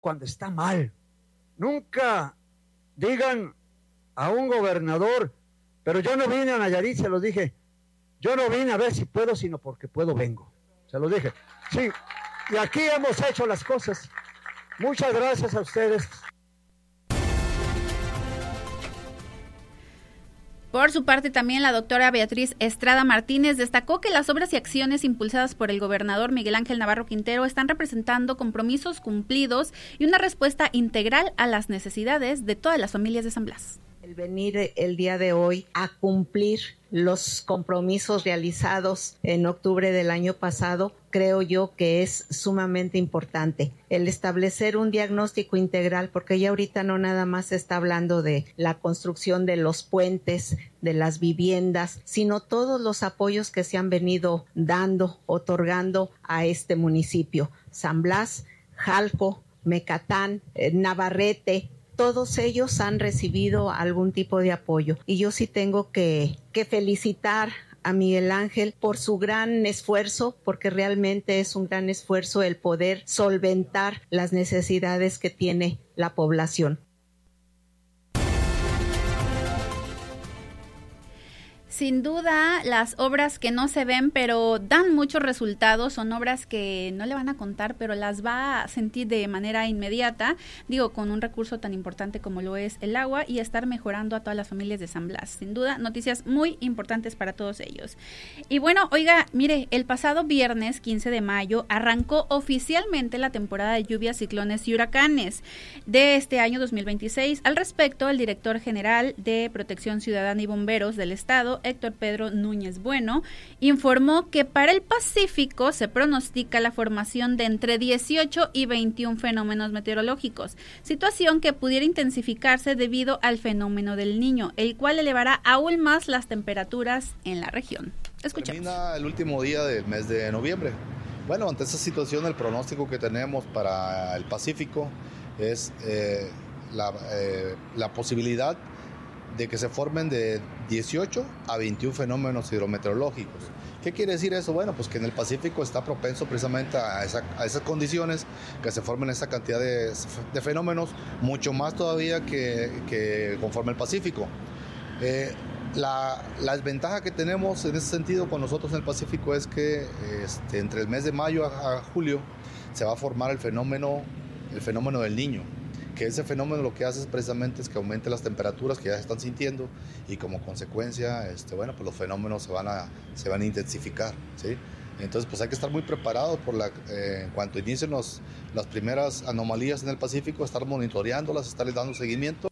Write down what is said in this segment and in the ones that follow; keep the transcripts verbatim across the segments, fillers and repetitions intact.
cuando está mal. Nunca digan a un gobernador, pero yo no vine a Nayarit, se los dije, yo no vine a ver si puedo, sino porque puedo vengo. Se los dije. Sí, y aquí hemos hecho las cosas. Muchas gracias a ustedes. Por su parte, también la doctora Beatriz Estrada Martínez destacó que las obras y acciones impulsadas por el gobernador Miguel Ángel Navarro Quintero están representando compromisos cumplidos y una respuesta integral a las necesidades de todas las familias de San Blas. El venir el día de hoy a cumplir los compromisos realizados en octubre del año pasado, creo yo que es sumamente importante. El establecer un diagnóstico integral, porque ya ahorita no nada más se está hablando de la construcción de los puentes, de las viviendas, sino todos los apoyos que se han venido dando, otorgando a este municipio. San Blas, Jalco, Mecatán, eh, Navarrete, todos ellos han recibido algún tipo de apoyo. Y yo sí tengo que, que felicitar a Miguel Ángel por su gran esfuerzo, porque realmente es un gran esfuerzo el poder solventar las necesidades que tiene la población. Sin duda, las obras que no se ven, pero dan muchos resultados, son obras que no le van a contar, pero las va a sentir de manera inmediata, digo, con un recurso tan importante como lo es el agua y estar mejorando a todas las familias de San Blas. Sin duda, noticias muy importantes para todos ellos. Y bueno, oiga, mire, el pasado viernes quince de mayo arrancó oficialmente la temporada de lluvias, ciclones y huracanes de este año dos mil veintiséis. Al respecto, el director general de Protección Ciudadana y Bomberos del Estado, Héctor Pedro Núñez Bueno, informó que para el Pacífico se pronostica la formación de entre dieciocho y veintiún fenómenos meteorológicos, situación que pudiera intensificarse debido al fenómeno del Niño, el cual elevará aún más las temperaturas en la región. Escuchemos. Termina el último día del mes de noviembre. Bueno, ante esta situación, el pronóstico que tenemos para el Pacífico es eh, la, eh, la posibilidad de que se formen de dieciocho a veintiún fenómenos hidrometeorológicos. ¿Qué quiere decir eso? Bueno, pues que en el Pacífico está propenso precisamente a, esa, a esas condiciones, que se formen esta cantidad de, de fenómenos, mucho más todavía que, que conforme el Pacífico. Eh, la, la desventaja que tenemos en ese sentido con nosotros en el Pacífico es que este, entre el mes de mayo a, a julio se va a formar el fenómeno, el fenómeno del Niño, que ese fenómeno lo que hace es precisamente es que aumente las temperaturas que ya se están sintiendo y como consecuencia, este, bueno, pues los fenómenos se van a, se van a intensificar, ¿sí? Entonces, pues hay que estar muy preparados por la, eh, en cuanto inicien los, las primeras anomalías en el Pacífico, estar monitoreándolas, estarles dando seguimiento.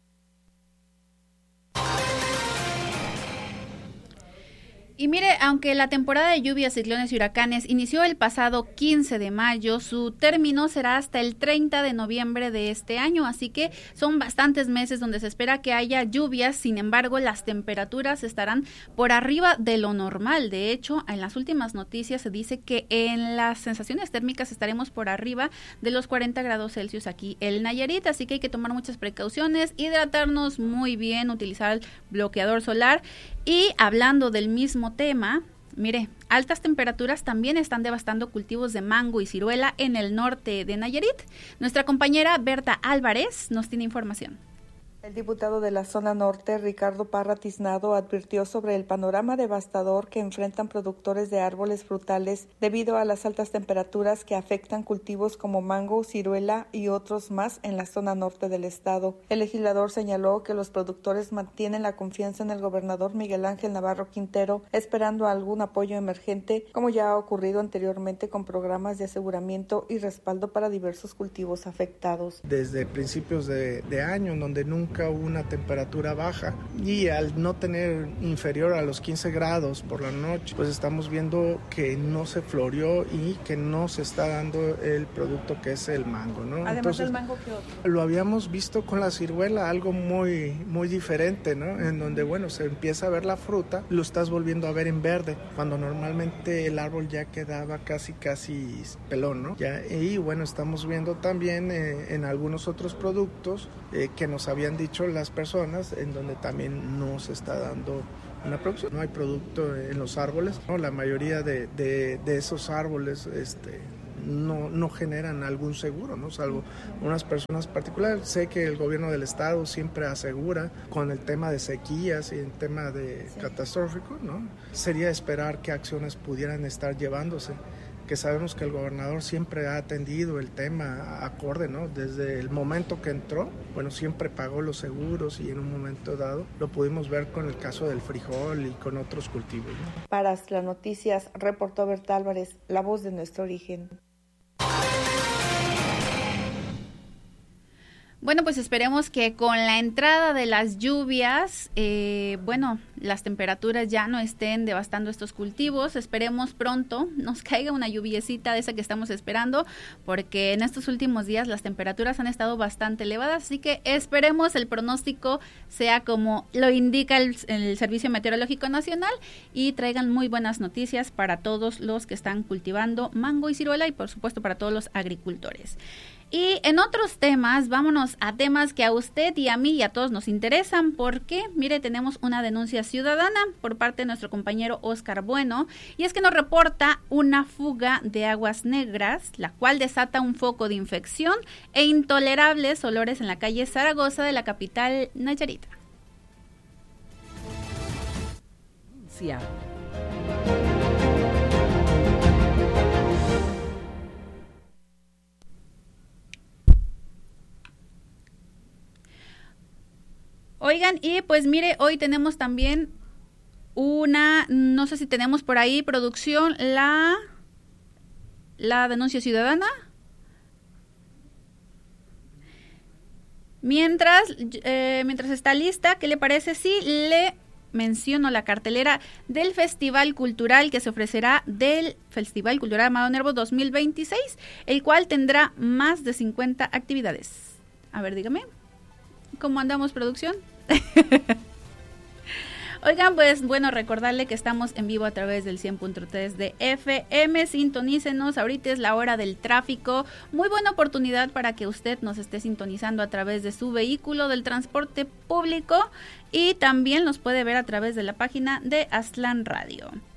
Y mire, aunque la temporada de lluvias, ciclones y huracanes inició el pasado quince de mayo, su término será hasta el treinta de noviembre de este año, así que son bastantes meses donde se espera que haya lluvias. Sin embargo, las temperaturas estarán por arriba de lo normal. De hecho, en las últimas noticias se dice que en las sensaciones térmicas estaremos por arriba de los cuarenta grados Celsius aquí en Nayarit, así que hay que tomar muchas precauciones, hidratarnos muy bien, utilizar el bloqueador solar. Y hablando del mismo tema, mire, altas temperaturas también están devastando cultivos de mango y ciruela en el norte de Nayarit. Nuestra compañera Berta Álvarez nos tiene información. El diputado de la zona norte, Ricardo Parra Tiznado, advirtió sobre el panorama devastador que enfrentan productores de árboles frutales debido a las altas temperaturas que afectan cultivos como mango, ciruela y otros más en la zona norte del estado. El legislador señaló que los productores mantienen la confianza en el gobernador Miguel Ángel Navarro Quintero, esperando algún apoyo emergente, como ya ha ocurrido anteriormente con programas de aseguramiento y respaldo para diversos cultivos afectados. Desde principios de, de año, en donde nunca hubo una temperatura baja y al no tener inferior a los quince grados por la noche, pues estamos viendo que no se floreó y que no se está dando el producto que es el mango, ¿no? Además Entonces, del mango, ¿qué otro? Lo habíamos visto con la ciruela, algo muy, muy diferente, ¿no? En donde, bueno, se empieza a ver la fruta, lo estás volviendo a ver en verde, cuando normalmente el árbol ya quedaba casi, casi pelón, ¿no? Ya, y bueno, estamos viendo también eh, en algunos otros productos eh, que nos habían dicho las personas, en donde también no se está dando una producción, no hay producto en los árboles, ¿no? La mayoría de, de, de esos árboles este, no, no generan algún seguro, ¿no? Salvo unas personas particulares. Sé que el gobierno del estado siempre asegura con el tema de sequías y el tema de sí. catastrófico, ¿no? Sería esperar qué acciones pudieran estar llevándose, que sabemos que el gobernador siempre ha atendido el tema acorde, ¿no? Desde el momento que entró, bueno, siempre pagó los seguros y en un momento dado lo pudimos ver con el caso del frijol y con otros cultivos, ¿no? Para las noticias, reportó Berta Álvarez, la voz de nuestro origen. Bueno, pues esperemos que con la entrada de las lluvias, eh, bueno, las temperaturas ya no estén devastando estos cultivos. Esperemos pronto nos caiga una lluviecita de esa que estamos esperando, porque en estos últimos días las temperaturas han estado bastante elevadas, así que esperemos el pronóstico sea como lo indica el, el Servicio Meteorológico Nacional y traigan muy buenas noticias para todos los que están cultivando mango y ciruela y por supuesto para todos los agricultores. Y en otros temas, vámonos a temas que a usted y a mí y a todos nos interesan, porque, mire, tenemos una denuncia ciudadana por parte de nuestro compañero Oscar Bueno, y es que nos reporta una fuga de aguas negras, la cual desata un foco de infección e intolerables olores en la calle Zaragoza de la capital Nayarita. Sí. Oigan, y pues mire, hoy tenemos también una, no sé si tenemos por ahí, producción, la, la denuncia ciudadana. Mientras, eh, mientras está lista, ¿qué le parece si le menciono la cartelera del Festival Cultural que se ofrecerá del Festival Cultural Amado Nervo dos mil veintiséis, el cual tendrá más de cincuenta actividades? A ver, dígame. ¿Cómo andamos, producción? Oigan, pues bueno, recordarle que estamos en vivo a través del cien punto tres de F M, sintonícenos, ahorita es la hora del tráfico, muy buena oportunidad para que usted nos esté sintonizando a través de su vehículo del transporte público y también nos puede ver a través de la página de Aztlán Radio.